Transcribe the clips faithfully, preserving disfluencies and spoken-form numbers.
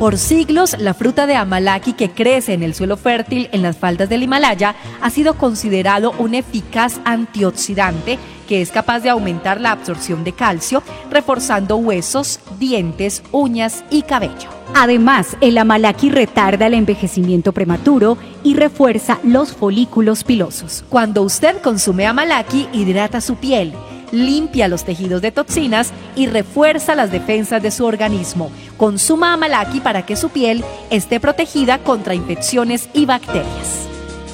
Por siglos, la fruta de amalaki que crece en el suelo fértil en las faldas del Himalaya ha sido considerado un eficaz antioxidante que es capaz de aumentar la absorción de calcio, reforzando huesos, dientes, uñas y cabello. Además, el amalaki retarda el envejecimiento prematuro y refuerza los folículos pilosos. Cuando usted consume amalaki, hidrata su piel, limpia los tejidos de toxinas y refuerza las defensas de su organismo. Consuma amalaki para que su piel esté protegida contra infecciones y bacterias.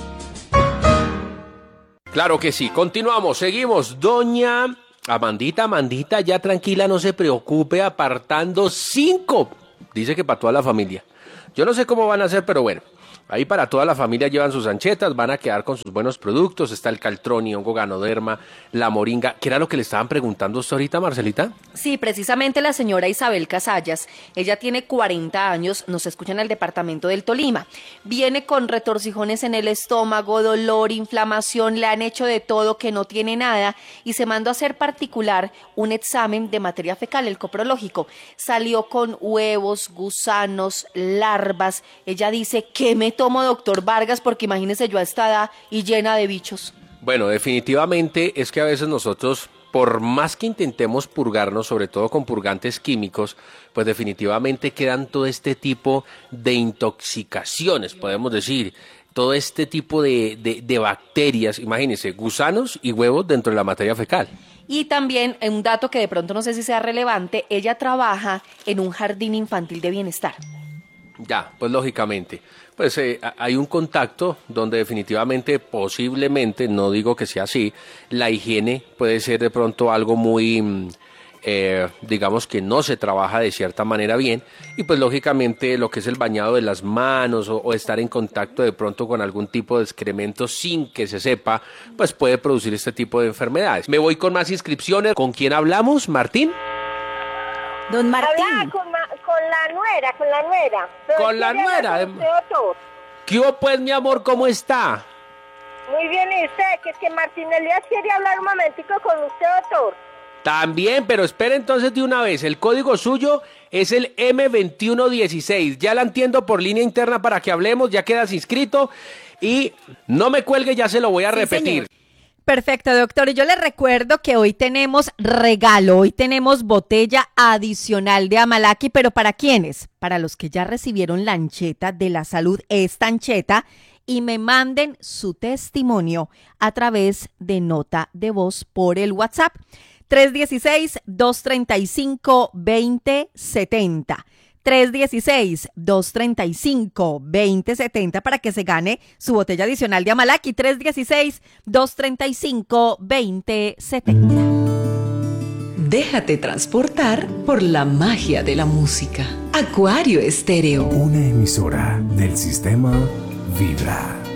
Claro que sí, continuamos, seguimos. Doña Amandita, Amandita, ya tranquila, no se preocupe, apartando cinco. Dice que para toda la familia. Yo no sé cómo van a hacer, pero bueno. Ahí para toda la familia llevan sus anchetas, van a quedar con sus buenos productos. Está el caltroni, hongo ganoderma, la moringa. ¿Qué era lo que le estaban preguntando usted ahorita, Marcelita? Sí, precisamente la señora Isabel Casallas. Ella tiene cuarenta años, nos escucha en el departamento del Tolima. Viene con retorcijones en el estómago, dolor, inflamación, le han hecho de todo, que no tiene nada, y se mandó a hacer particular un examen de materia fecal, el coprológico. Salió con huevos, gusanos, larvas. Ella dice, ¿qué me tomo, doctor Vargas? Porque imagínese yo a esta edad y llena de bichos. Bueno, definitivamente es que a veces nosotros, por más que intentemos purgarnos, sobre todo con purgantes químicos, pues definitivamente quedan todo este tipo de intoxicaciones, podemos decir, todo este tipo de, de, de bacterias, imagínense, gusanos y huevos dentro de la materia fecal. Y también un dato que de pronto no sé si sea relevante, ella trabaja en un jardín infantil de bienestar. Ya, pues lógicamente, pues eh, hay un contacto donde definitivamente, posiblemente, no digo que sea así, la higiene puede ser de pronto algo muy, eh, digamos que no se trabaja de cierta manera bien, y pues lógicamente lo que es el bañado de las manos o, o estar en contacto de pronto con algún tipo de excremento sin que se sepa, pues puede producir este tipo de enfermedades. Me voy con más inscripciones. ¿Con quién hablamos, Martín? Don Martín. Habla con, ma, con la nuera, con la nuera. Pero con la nuera. Con usted, doctor. ¿Qué hubo, pues, mi amor? ¿Cómo está? Muy bien, ¿y usted? Que es que Martín Elías quiere hablar un momentico con usted, doctor. También, pero espere entonces de una vez. El código suyo es el eme veintiuno dieciséis. Ya la entiendo por línea interna para que hablemos. Ya quedas inscrito. Y no me cuelgue, ya se lo voy a sí, repetir. Señor. Perfecto, doctor. Y yo le recuerdo que hoy tenemos regalo, hoy tenemos botella adicional de amalaki, pero ¿para quiénes? Para los que ya recibieron la ancheta de la salud, esta ancheta, y me manden su testimonio a través de nota de voz por el WhatsApp. tres uno seis, dos tres cinco, dos cero siete cero. tres uno seis, dos tres cinco, dos cero siete cero para que se gane su botella adicional de amalaki. tres uno seis, dos tres cinco, dos cero siete cero. Déjate transportar por la magia de la música. Acuario Estéreo. Una emisora del sistema Vibra.